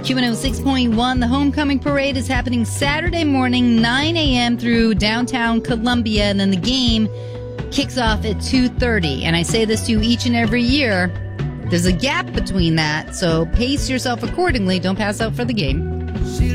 Q106.1, the homecoming parade is happening Saturday morning, 9 a.m. through downtown Columbia, and then the game kicks off at 2:30. And I say this to you each and every year. There's a gap between that, so pace yourself accordingly. Don't pass out for the game.